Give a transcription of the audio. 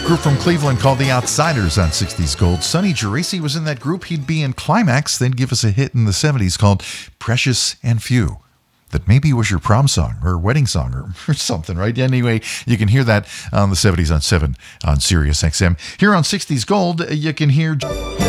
Group from Cleveland called The Outsiders on 60s Gold. Sonny Geraci was in that group. He'd be in Climax, then give us a hit in the 70s called Precious and Few. That maybe was your prom song or wedding song or something, right? Anyway, you can hear that on the 70s on 7 on Sirius XM. Here on 60s Gold, you can hear...